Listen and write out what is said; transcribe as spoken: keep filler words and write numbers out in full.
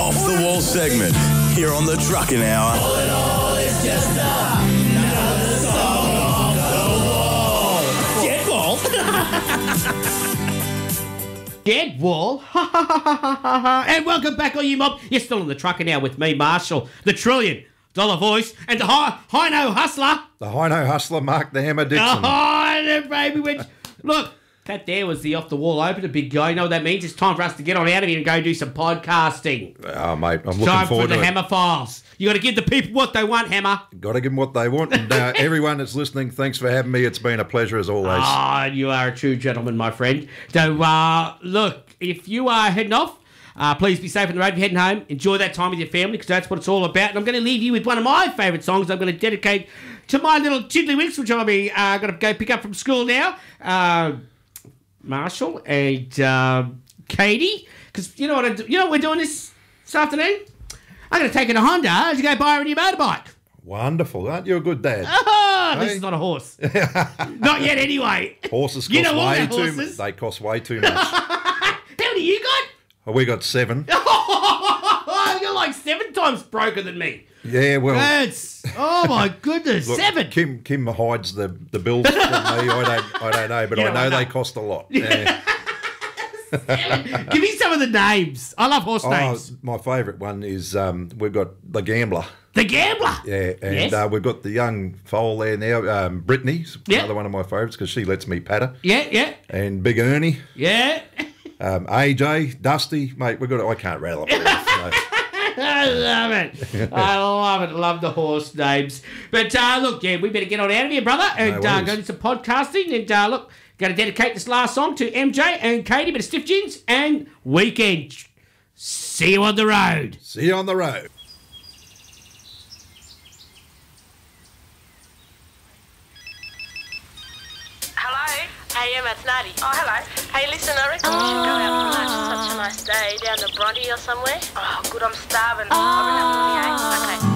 Off the Wall segment here on the Trucking Hour. All in all, it's just another song off the wall. Dead Wall. Dead Wall. And welcome back, all you mob. You're still on the Trucking Hour with me, Marshall, the Trillion Dollar Voice, and the Hi- Hino Hustler. The Hino Hustler, Mark the Hammer Dixon. Oh, baby. Which, look, that there was the Off the Wall opener, big guy. You know what that means? It's time for us to get on out of here and go do some podcasting. Oh, mate, I'm looking time forward for the to it. Hammer Files. You got to give the people what they want, Hammer. Got to give them what they want. And uh, everyone that's listening, thanks for having me. It's been a pleasure as always. Ah, you are a true gentleman, my friend. So, uh, look, if you are heading off, uh, please be safe on the road. If you're heading home, enjoy that time with your family, because that's what it's all about. And I'm going to leave you with one of my favourite songs I'm going to dedicate to my little tiddlywinks, which I'll be uh, going to go pick up from school now. Uh, Marshall and uh, Katie, because you know what I do, you know what we're doing this this afternoon? I'm going to take her to Honda to go buy her a new motorbike. Wonderful. Aren't you a good dad? Oh, Hey? this is not a horse. Not yet, anyway. Horses cost You know all way about too much. horses. They cost way too much. How many you got? Oh, we got seven. You're like seven times broker than me. Yeah, well, That's oh my goodness, look, seven. Kim Kim hides the, the bills from me. I don't I don't know, but You I know know I they know. cost a lot. Yeah. Give me some of the names. I love horse Oh, names. my favourite one is um, we've got the Gambler. The Gambler. Yeah, and Yes. uh, we've got the young foal there now, um, Brittany's Yeah. another one of my favourites because she lets me pat her. Yeah, yeah, And Big Ernie, yeah. um, A J, Dusty, mate, we've got. I can't rattle them all. So. I love it. I love it. Love the horse names. But uh, look, yeah, we better get on out of here, brother, and No uh, worries. go do some podcasting. And uh, look, going to dedicate this last song to M J and Katie, bit of Stiff Gins and Weekend. See you on the road. See you on the road. Hello? Hey Emma, it's Nadi. Oh, hello. Hey, listen, I reckon we should go out for lunch. It's such a nice day down the Bronte or somewhere. Oh, good, I'm starving. I'll bring up money, eh? Okay.